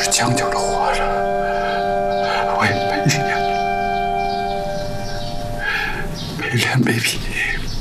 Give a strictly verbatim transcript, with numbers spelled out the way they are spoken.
就是将就着活着，我也没脸，没脸没皮。